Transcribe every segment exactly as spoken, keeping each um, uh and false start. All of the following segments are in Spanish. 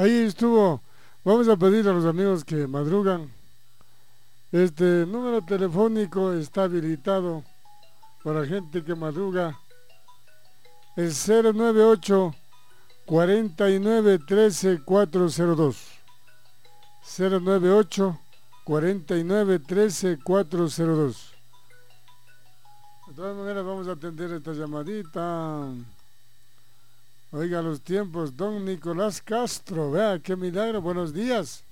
Ahí estuvo. Vamos a pedir a los amigos que madrugan. Este número telefónico está habilitado para gente que madruga. El cero nueve ocho cuarenta y nueve trece cuatrocientos dos. cero nueve ocho cuarenta y nueve trece cuatrocientos dos. De todas maneras vamos a atender esta llamadita. Oiga los tiempos, don Nicolás Castro, vea qué milagro, buenos días.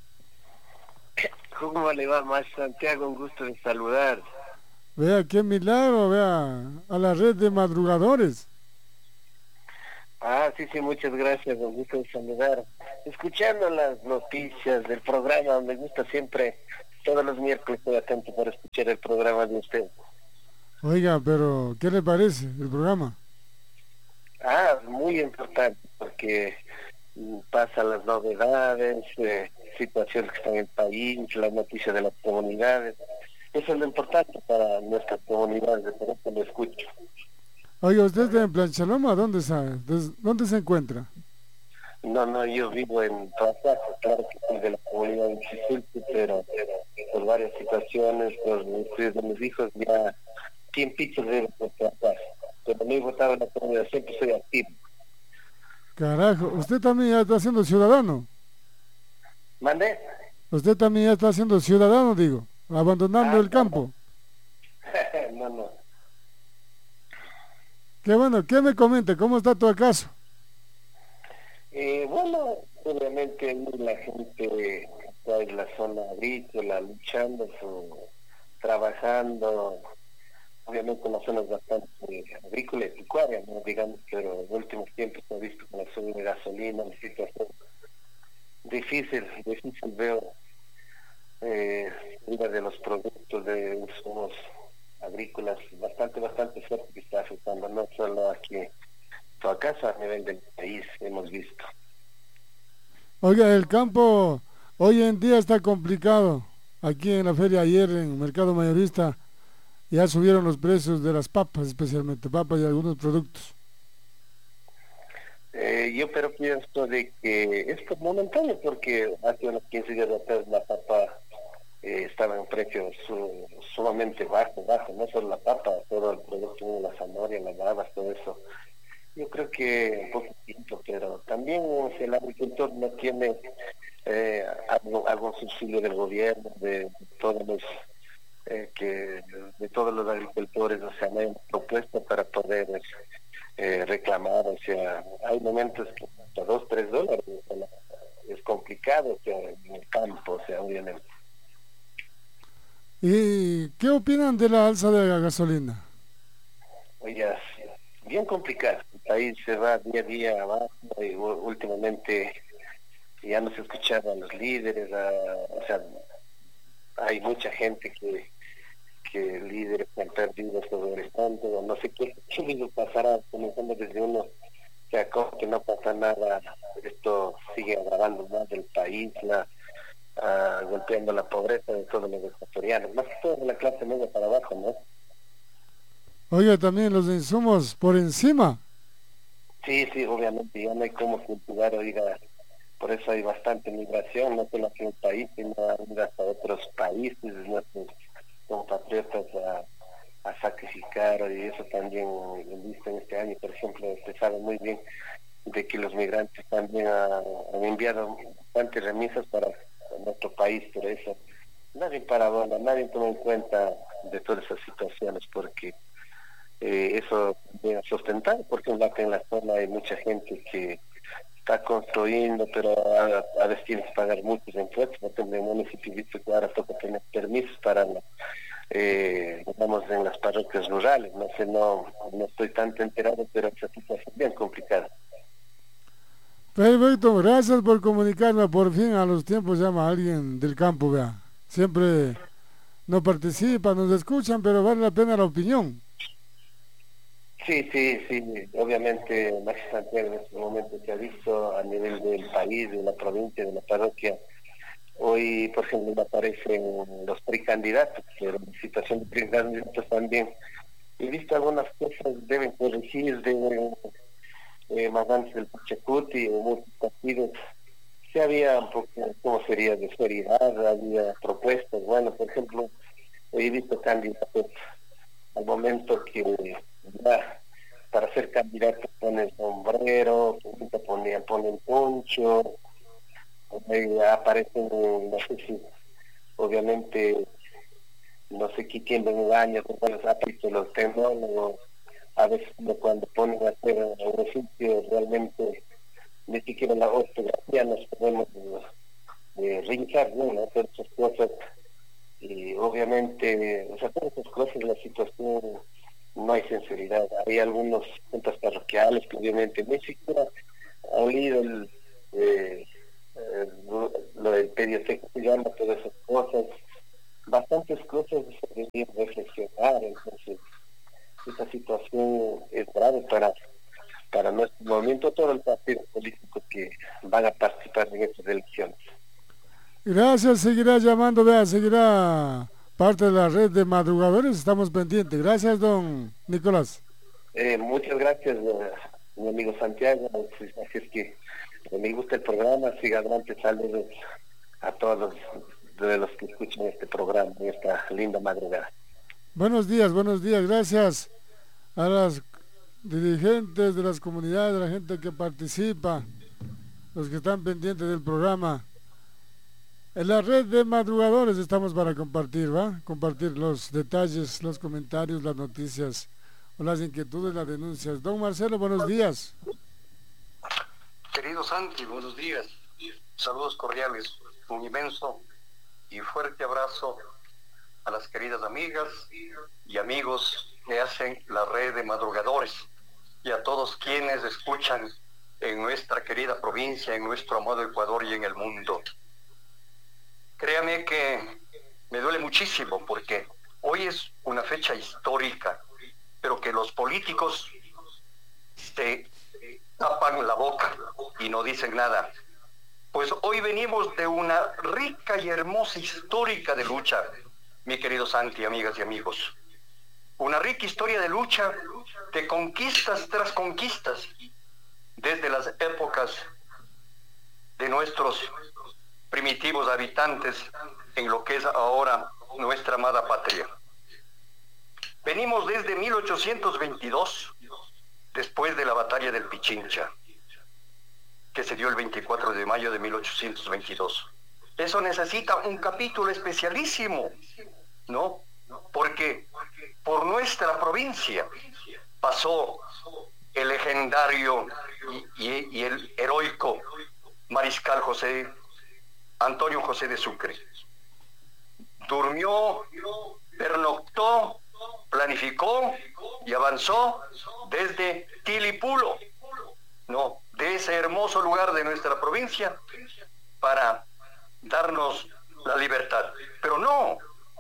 ¿Cómo le va, más Santiago? Un gusto de saludar. Vea qué milagro, vea, a la red de madrugadores. Ah, sí, sí, muchas gracias, un gusto de saludar. Escuchando las noticias del programa, me gusta siempre, todos los miércoles estoy atento para escuchar el programa de usted. Oiga, pero ¿qué le parece el programa? Ah, muy importante, porque mm, pasan las novedades, eh, situaciones que están en el país, las noticias de las comunidades. Eso es lo importante para nuestras comunidades, por eso lo escucho. Oiga, usted está en Planchaloma, ¿dónde sabe? ¿Dónde se encuentra? No, no, yo vivo en Plaza, claro que soy de la comunidad de Chisulti, pero por varias situaciones, por los estudios de mis hijos, ya tiempitos de Plaza. Pero me he votado en la comunidad, siempre soy activo. Carajo, usted también ya está siendo ciudadano. ¿Mande? Usted también ya está siendo ciudadano, digo, abandonando Ah, el campo. no, no. Qué bueno, ¿qué me comenta? ¿Cómo está tu acaso? Eh, bueno, obviamente la gente está en la zona agrícola, luchando, su, trabajando, obviamente en las zonas bastante agrícolas y pecuarias, ¿no? Digamos, pero en últimos tiempos se ha visto con la subida de gasolina, la situación difícil, difícil veo eh, subida de los productos de insumos agrícolas, bastante, bastante fuerte que está afectando, no solo aquí, toda casa a nivel del país hemos visto. Oiga, el campo hoy en día está complicado. Aquí en la feria ayer, en el mercado mayorista, ya subieron los precios de las papas, especialmente papas y algunos productos. Eh, yo pero pienso de que es pues, momentáneo porque hace unos quince días atrás la papa eh, estaba en precio su, sumamente bajo, bajo, no solo la papa, todo el producto, la zanahoria, las habas, todo eso. Yo creo que un poquito, pero también si el agricultor no tiene eh, algo, algún subsidio del gobierno, de, todos los eh, que de todos los agricultores, o sea, no hay una propuesta para poder eh, reclamar, o sea, hay momentos que hasta dos, tres dólares, o sea, es complicado, o sea, en el campo, o sea, obviamente. ¿Y qué opinan de la alza de la gasolina? Oye, bien complicado, el país se va día a día abajo y últimamente ya no se escuchaban a los líderes, a, o sea, hay mucha gente que, que líderes que han perdido sobre el tanto, no sé qué, qué mismo pasará, comenzando desde uno, o sea, como que no pasa nada, esto sigue agravando más del país, la, uh, golpeando la pobreza de todos los ecuatorianos, más que todo de la clase media para abajo, ¿no? Oiga, también los insumos por encima. Sí, sí, obviamente ya no hay cómo cultivar, oiga, por eso hay bastante migración, no solo aquí en el país, sino hasta otros países, nuestros compatriotas a, a sacrificar, y eso también lo he visto en este año, por ejemplo, se sabe muy bien de que los migrantes también ha, han enviado bastantes remisas para nuestro país, por eso nadie para bola, nadie toma en cuenta de todas esas situaciones, porque eh, eso viene a sustentar, porque en la, en la zona hay mucha gente que está construyendo, pero a, a veces tienes que pagar muchos impuestos, porque en el municipio visto que ahora toca tener permisos para, eh, digamos, en las parroquias rurales. No sé, no, no estoy tanto enterado, pero esa situación es bien complicada. Perfecto, gracias por comunicarme. Por fin a los tiempos llama a alguien del campo, vea. Siempre no participan, nos escuchan, pero vale la pena la opinión. Sí, sí, sí, obviamente Maxi Santiago en este momento se ha visto a nivel del país, de la provincia, de la parroquia. Hoy, por ejemplo, me aparecen los precandidatos, pero en situación de precandidatos también. He visto algunas cosas deben corregir, deben, eh, más antes del Pachacuti o muchos partidos sí había un poco, ¿cómo sería?, de seriedad, había propuestas. Bueno, por ejemplo, he visto candidatos al momento que ya para ser candidato ponen sombrero, ponen, ponen poncho, eh, aparecen, no sé si, obviamente, no sé qué quién ven años, cuando ha visto los tecnólogos, a veces cuando ponen a hacer un sitio realmente ni siquiera la ortografía nos podemos eh, rincar, ¿no? ¿no? Todas esas cosas, y obviamente, o sea, todas esas cosas, la situación, no hay sinceridad. Hay algunos juntas parroquiales que obviamente ni siquiera han leído el, eh, eh, lo, lo del pedioteca se llama, todas esas cosas, bastantes cosas se deberían reflexionar. Entonces, esta situación es grave para para nuestro movimiento, todos los partidos políticos que van a participar en estas elecciones. Gracias, seguirá llamando, vea, seguirá parte de la red de madrugadores, estamos pendientes. Gracias, don Nicolás. Eh, muchas gracias, eh, mi amigo Santiago. Así es que eh, me gusta el programa, siga adelante, saludos a todos de los que escuchan este programa, en esta linda madrugada. Buenos días, buenos días, gracias a las dirigentes de las comunidades, la gente que participa, los que están pendientes del programa. En la red de madrugadores estamos para compartir, ¿va? Compartir los detalles, los comentarios, las noticias, o las inquietudes, las denuncias. Don Marcelo, buenos días. Querido Santi, buenos días. Saludos cordiales. Un inmenso y fuerte abrazo a las queridas amigas y amigos que hacen la red de madrugadores y a todos quienes escuchan en nuestra querida provincia, en nuestro amado Ecuador y en el mundo. Créame que me duele muchísimo porque hoy es una fecha histórica, pero que los políticos se tapan la boca y no dicen nada. Pues hoy venimos de una rica y hermosa histórica de lucha, mi querido Santi, amigas y amigos. Una rica historia de lucha, de conquistas tras conquistas, desde las épocas de nuestros primitivos habitantes en lo que es ahora nuestra amada patria. Venimos desde mil ochocientos veintidós, después de la batalla del Pichincha, que se dio el veinticuatro de mayo de mil ochocientos veintidós. Eso necesita un capítulo especialísimo, ¿no? Porque por nuestra provincia pasó el legendario y, y, y el heroico mariscal José Antonio José de Sucre. Durmió, pernoctó, planificó y avanzó desde Tilipulo, no, de ese hermoso lugar de nuestra provincia, para darnos la libertad. Pero no,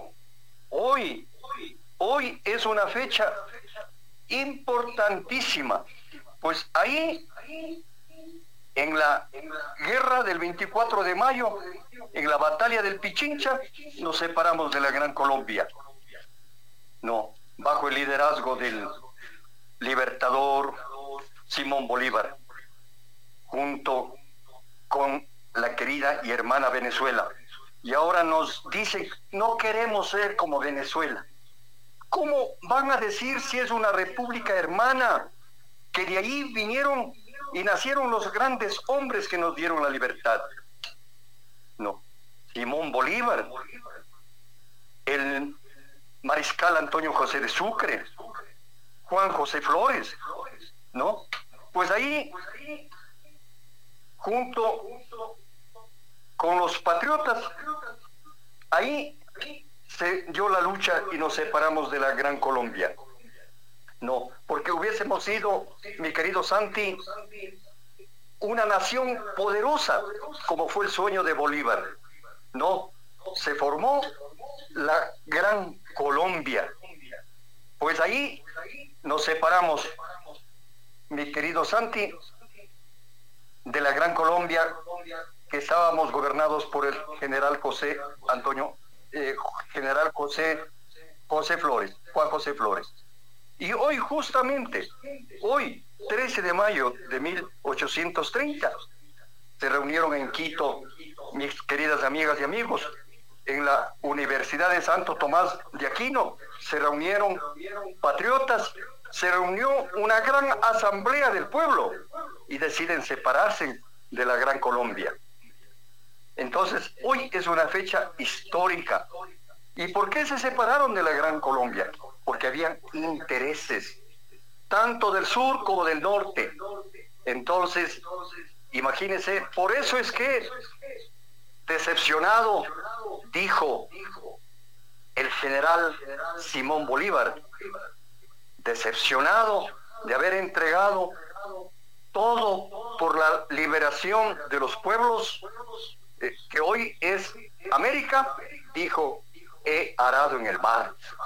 hoy, hoy es una fecha importantísima, pues ahí, en la guerra del veinticuatro de mayo, en la batalla del Pichincha, nos separamos de la Gran Colombia, no, bajo el liderazgo del libertador Simón Bolívar, junto con la querida y hermana Venezuela. Y ahora nos dicen, no queremos ser como Venezuela. ¿Cómo van a decir si es una república hermana? Que de ahí vinieron y nacieron los grandes hombres que nos dieron la libertad. No, Simón Bolívar, el mariscal Antonio José de Sucre, Juan José Flores, ¿no? Pues ahí, junto con los patriotas, ahí se dio la lucha y nos separamos de la Gran Colombia. No, porque hubiésemos sido, mi querido Santi, una nación poderosa, como fue el sueño de Bolívar. No, se formó la Gran Colombia. Pues ahí nos separamos, mi querido Santi, de la Gran Colombia, que estábamos gobernados por el general José Antonio, eh, general José, José Flores, Juan José Flores. Y hoy justamente, hoy, trece de mayo de mil ochocientos treinta, se reunieron en Quito, mis queridas amigas y amigos, en la Universidad de Santo Tomás de Aquino, se reunieron patriotas, se reunió una gran asamblea del pueblo y deciden separarse de la Gran Colombia. Entonces, hoy es una fecha histórica. ¿Y por qué se separaron de la Gran Colombia? Porque habían intereses, tanto del sur como del norte. Entonces, imagínense, por eso es que, decepcionado, dijo el general Simón Bolívar, decepcionado de haber entregado todo por la liberación de los pueblos, eh, que hoy es América, dijo, he arado en el mar.